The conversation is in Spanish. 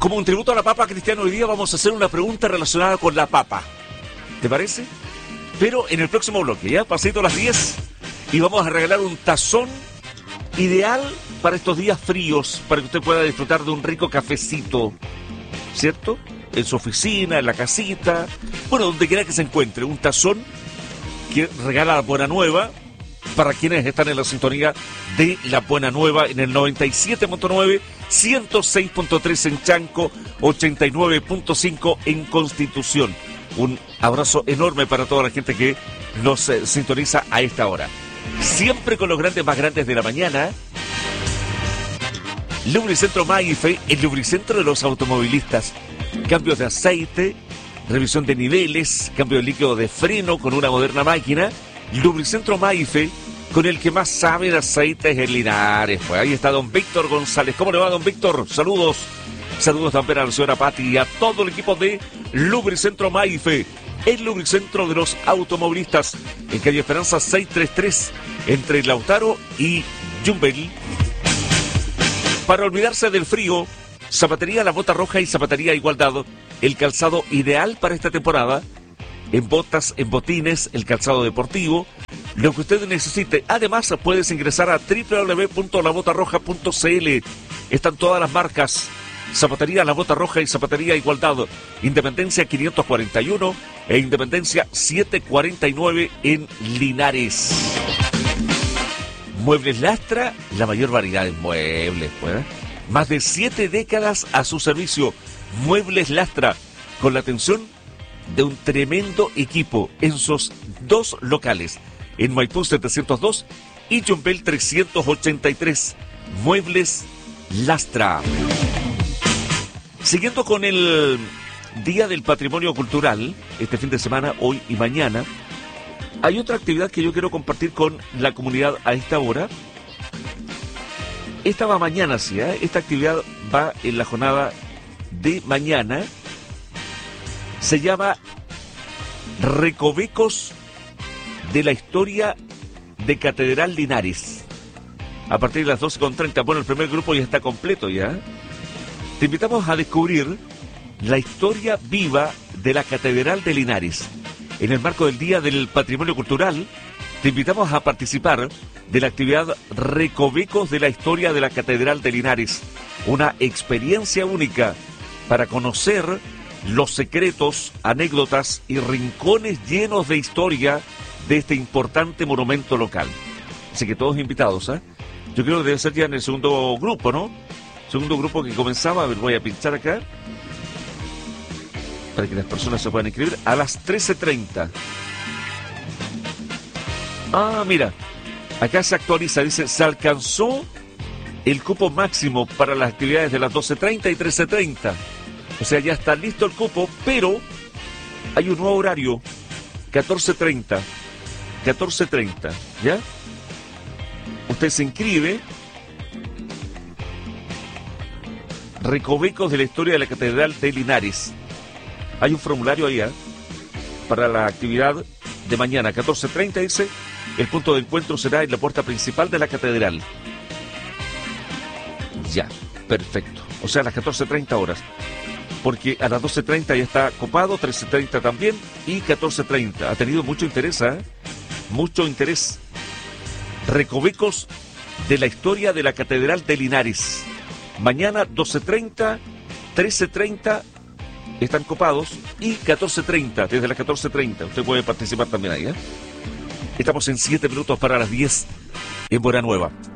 Como un tributo a la papa, Cristiano, hoy día vamos a hacer una pregunta relacionada con la papa. ¿Te parece? Pero en el próximo bloque, ¿ya? Pasito a las 10 y vamos a regalar un tazón ideal para estos días fríos, para que usted pueda disfrutar de un rico cafecito, ¿cierto? En su oficina, en la casita, bueno, donde quiera que se encuentre. Un tazón que regala la Buena Nueva para quienes están en la sintonía de la Buena Nueva en el 97.9, 106.3 en Chanco, 89.5 en Constitución. Un abrazo enorme para toda la gente que nos sintoniza a esta hora. Siempre con los grandes más grandes de la mañana. Lubricentro Maife, el lubricentro de los automovilistas. Cambios de aceite, revisión de niveles, cambio de líquido de freno con una moderna máquina. Lubricentro Maife, con el que más sabe de aceites en Linares. Pues ahí está don Víctor González. ¿Cómo le va, don Víctor? Saludos. Saludos también a la señora Pati y a todo el equipo de Lubricentro Maife, el lubricentro de los automovilistas, en calle Esperanza 633, entre Lautaro y Yumbel. Para olvidarse del frío, Zapatería La Bota Roja y Zapatería Igualdad, el calzado ideal para esta temporada, en botas, en botines, el calzado deportivo, lo que usted necesite. Además, puedes ingresar a www.labotarroja.cl. Están todas las marcas. Zapatería La Bota Roja y Zapatería Igualdad, Independencia 541 e Independencia 749 en Linares. Muebles Lastra, la mayor variedad de muebles, pues. Más de 7 décadas a su servicio. Muebles Lastra, con la atención de un tremendo equipo en sus dos locales, en Maipú 702 y Yumbel 383. Muebles Lastra. Siguiendo con el Día del Patrimonio Cultural, este fin de semana, hoy y mañana, hay otra actividad que yo quiero compartir con la comunidad a esta hora. Esta va mañana, sí, ¿eh? Esta actividad va en la jornada de mañana. Se llama Recovecos de la Historia de Catedral Linares. A partir de las 12:30. Bueno, el primer grupo ya está completo ya. Te invitamos a descubrir la historia viva de la Catedral de Linares. En el marco del Día del Patrimonio Cultural, te invitamos a participar de la actividad Recovecos de la Historia de la Catedral de Linares. Una experiencia única para conocer los secretos, anécdotas y rincones llenos de historia de este importante monumento local. Así que todos invitados, ¿eh? Yo creo que debe ser ya en el segundo grupo, ¿no? Segundo grupo que comenzaba, a ver, voy a pinchar acá para que las personas se puedan inscribir a las 13:30. Ah, mira, acá se actualiza, dice, se alcanzó el cupo máximo para las actividades de las 12:30 y 13:30. O sea, ya está listo el cupo, pero hay un nuevo horario, 14:30, ¿ya? Usted se inscribe. Recovecos de la Historia de la Catedral de Linares. Hay un formulario ahí, para la actividad de mañana, 14:30, dice. El punto de encuentro será en la puerta principal de la catedral. Ya, perfecto. O sea, a las 14:30 horas. Porque a las 12:30 ya está copado, 13:30 también y 14:30. Ha tenido mucho interés, mucho interés. Recovecos de la Historia de la Catedral de Linares. Mañana 12:30, 13:30 están copados y 14:30, desde las 14:30. Usted puede participar también ahí, Estamos en 7 minutos para las 10 en Buena Nueva.